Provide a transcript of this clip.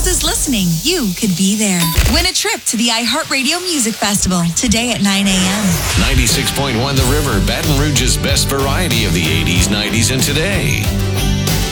is listening, you could be there. Win a trip to the iHeartRadio Music Festival today at 9 a.m. 96.1 The River, Baton Rouge's best variety of the 80s, 90s, and today.